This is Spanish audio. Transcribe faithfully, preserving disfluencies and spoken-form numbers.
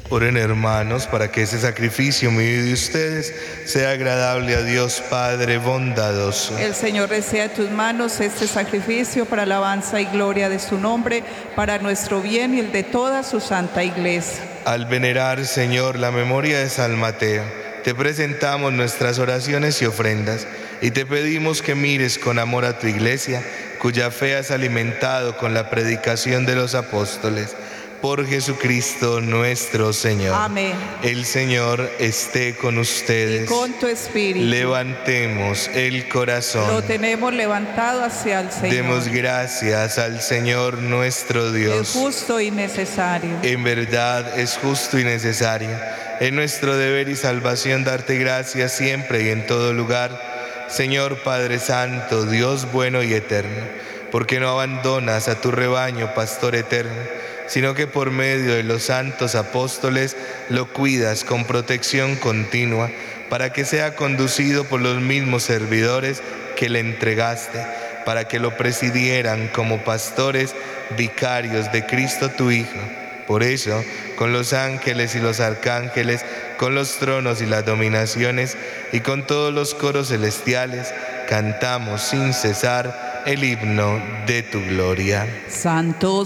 Oren, hermanos, para que ese sacrificio mío y de ustedes sea agradable a Dios Padre bondadoso. El Señor desea de tus manos este sacrificio para alabanza y gloria de su nombre, para nuestro bien y el de toda su santa iglesia. Al venerar, Señor, la memoria de San Mateo, te presentamos nuestras oraciones y ofrendas y te pedimos que mires con amor a tu iglesia, cuya fe has alimentado con la predicación de los apóstoles. Por Jesucristo nuestro Señor. Amén. El Señor esté con ustedes. Y con tu espíritu. Levantemos el corazón. Lo tenemos levantado hacia el Señor. Demos gracias al Señor nuestro Dios. Es justo y necesario. En verdad es justo y necesario. Es nuestro deber y salvación darte gracias siempre y en todo lugar, Señor Padre Santo, Dios bueno y eterno, porque no abandonas a tu rebaño, pastor eterno, sino que por medio de los santos apóstoles lo cuidas con protección continua, para que sea conducido por los mismos servidores que le entregaste, para que lo presidieran como pastores vicarios de Cristo tu Hijo. Por eso, con los ángeles y los arcángeles, con los tronos y las dominaciones, y con todos los coros celestiales, cantamos sin cesar el himno de tu gloria. Santo,